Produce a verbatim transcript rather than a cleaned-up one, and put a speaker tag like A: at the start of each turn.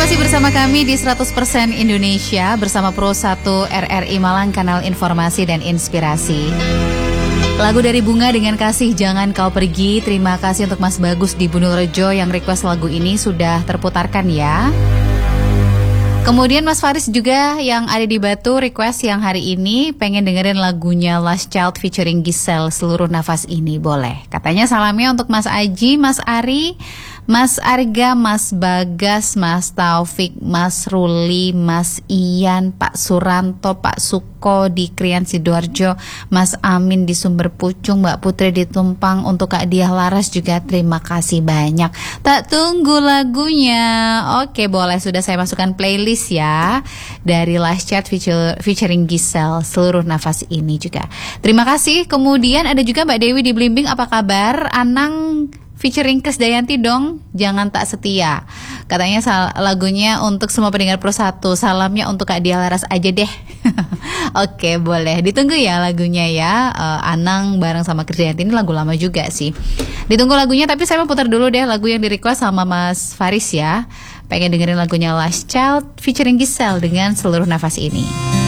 A: Masih bersama kami di seratus persen Indonesia bersama Pro satu R R I Malang, kanal informasi dan inspirasi. Lagu dari Bunga dengan Kasih Jangan Kau Pergi. Terima kasih untuk Mas Bagus di Bundulrejo yang request lagu ini, sudah terputarkan ya. Kemudian Mas Faris juga yang ada di Batu request yang hari ini pengen dengerin lagunya Last Child featuring Giselle, Seluruh Nafas Ini. Boleh. Katanya salamnya untuk Mas Aji, Mas Ari, Mas Arga, Mas Bagas, Mas Taufik, Mas Ruli, Mas Ian, Pak Suranto, Pak Suko di Krian Sidoarjo, Mas Amin di Sumber Pucung, Mbak Putri di Tumpang, untuk Kak Diah Laras juga terima kasih banyak. Tak tunggu lagunya. Oke, boleh, sudah saya masukkan playlist ya dari Last Chat feature, featuring Giselle, Seluruh Nafas Ini juga. Terima kasih. Kemudian ada juga Mbak Dewi di Blimbing, apa kabar? Anang featuring Krisdayanti dong, Jangan Tak Setia. Katanya sal- lagunya untuk semua pendengar Pro satu. Salamnya untuk Kak Diah Laras aja deh. Oke, boleh. Ditunggu ya lagunya ya. uh, Anang bareng sama Krisdayanti, ini lagu lama juga sih. Ditunggu lagunya, tapi saya mau putar dulu deh lagu yang di request sama Mas Faris ya. Pengen dengerin lagunya Last Child featuring Giselle dengan Seluruh Nafas Ini.